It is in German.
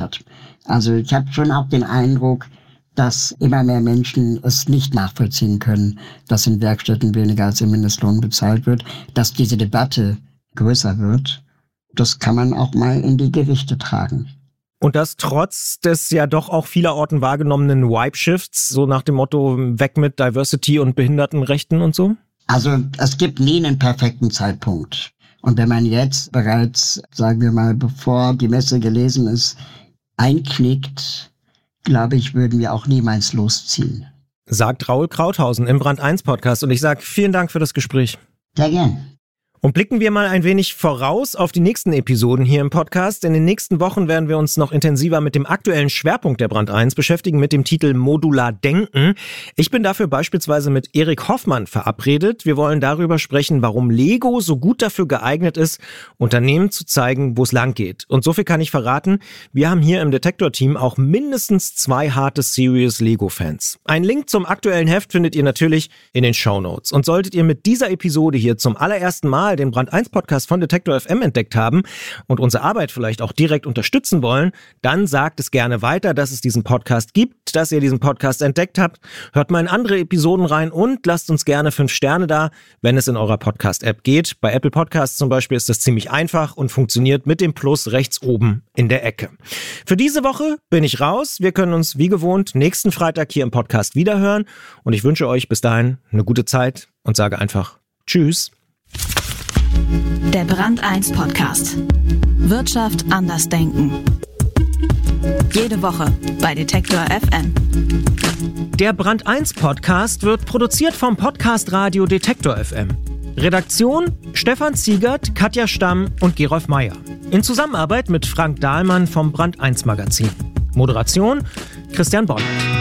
hat. Also ich habe schon auch den Eindruck, dass immer mehr Menschen es nicht nachvollziehen können, dass in Werkstätten weniger als im Mindestlohn bezahlt wird, dass diese Debatte größer wird. Das kann man auch mal in die Gerichte tragen. Und das trotz des ja doch auch vielerorten wahrgenommenen Wipe-Shifts, so nach dem Motto weg mit Diversity und Behindertenrechten und so? Also es gibt nie einen perfekten Zeitpunkt. Und wenn man jetzt bereits, sagen wir mal, bevor die Messe gelesen ist, einknickt, glaube ich, würden wir auch niemals losziehen. Sagt Raoul Krauthausen im Brand 1 Podcast. Und ich sage vielen Dank für das Gespräch. Sehr gern. Und blicken wir mal ein wenig voraus auf die nächsten Episoden hier im Podcast. In den nächsten Wochen werden wir uns noch intensiver mit dem aktuellen Schwerpunkt der Brand 1 beschäftigen, mit dem Titel Modular Denken. Ich bin dafür beispielsweise mit Erik Hoffmann verabredet. Wir wollen darüber sprechen, warum Lego so gut dafür geeignet ist, Unternehmen zu zeigen, wo es lang geht. Und so viel kann ich verraten, wir haben hier im Detektor-Team auch mindestens 2 harte Serious Lego-Fans. Einen Link zum aktuellen Heft findet ihr natürlich in den Shownotes. Und solltet ihr mit dieser Episode hier zum allerersten Mal den Brand 1 Podcast von Detektor FM entdeckt haben und unsere Arbeit vielleicht auch direkt unterstützen wollen, dann sagt es gerne weiter, dass es diesen Podcast gibt, dass ihr diesen Podcast entdeckt habt. Hört mal in andere Episoden rein und lasst uns gerne 5 Sterne da, wenn es in eurer Podcast-App geht. Bei Apple Podcasts zum Beispiel ist das ziemlich einfach und funktioniert mit dem Plus rechts oben in der Ecke. Für diese Woche bin ich raus. Wir können uns wie gewohnt nächsten Freitag hier im Podcast wiederhören und ich wünsche euch bis dahin eine gute Zeit und sage einfach Tschüss. Der Brand 1 Podcast. Wirtschaft anders denken. Jede Woche bei Detektor FM. Der Brand 1 Podcast wird produziert vom Podcast Radio Detektor FM. Redaktion Stefan Ziegert, Katja Stamm und Gerolf Meyer. In Zusammenarbeit mit Frank Dahlmann vom Brand 1 Magazin. Moderation Christian Bollert.